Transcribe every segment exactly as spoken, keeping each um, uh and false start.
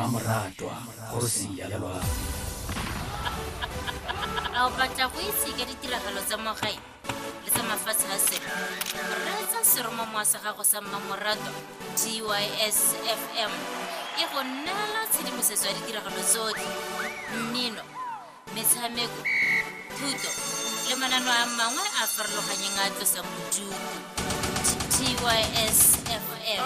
Mamoratwa go se ya lwa a batla go itse ka ditiragalo tsa mogae le tsa mafatshe a sele re tsa seromo mo sa gago sa Mamoratwa T Y S F M e go nela tshedimosetso ya ditiragalo tsotlhe mmino metshameko thuto le manano a mangwe a farologaneng a tlosa modumo T Y S F M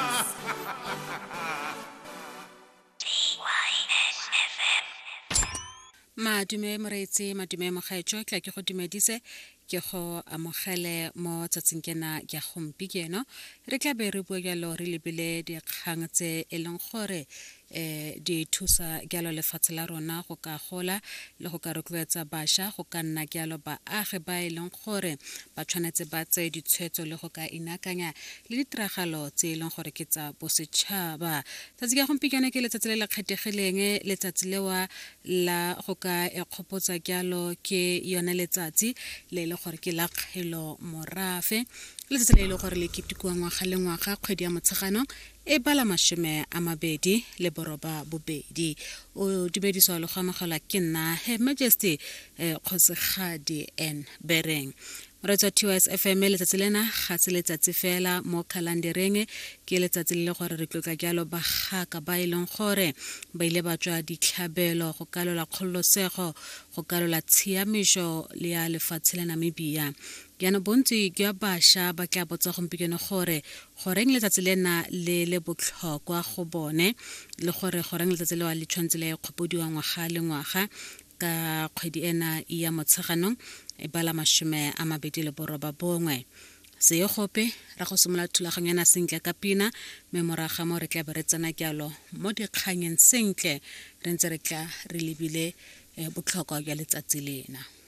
Madume moreetsi madume mogaetso tla ke go dumedise ke go amogele mo tsatsing kena ke gompi keno re tla be re bua jalo re lebile dikgang tse e leng gore eh di thusa galo lefatshe la rona go ka gola le go ka rotloetsa basha go ka nna galo ba age ba e leng gore ba tshwanetse ba tse ditshwetso le go ka inakanya le ditiragalo tse e leng gore ke tsa bosetšhaba tsatsi ka gompi kene ke letsatsi le le kgethegileng letsatsi lewa la go ka ekgopotsa galo ke yone letsatsi le le gore ke la kgelo morafe letsatsi le le gore le kitikuwa ngwaga le ngwaga kgwedi ya motshegano e bala mashome a mabedi le boroba bobedi o dumediswa le go amogela ke nna Her Majesty Kgosigadi N Bereng Moretso T Y S F M letsatsi lena ga se letsatsi fela mo kalandereng ke letsatsi le gore re tlotla jalo ba ga ba ileng gore ba ile ba tswa ditlhabelo go kalola kgolosego go kalola tshiamisho le ya lefatshe la Namibia yana bontsi ke basha ba tla botsa gompikeno gore goreng letsatsi lena le le botlhokwa go bone le gore goreng letsatsi le wa le tshwantse le kgopodiwa ngwaga le ngwaga ka kgwedi ena ya motshegano e bala mashome a mabedi le boroba bongwe se yo gope ra go somola thulaganyana sentle ka pina memoraga mo re tla be re tsena kyalo mo dikganyeng sentle re ntse re tla re lebile botlhokwa jwa letsatsi lena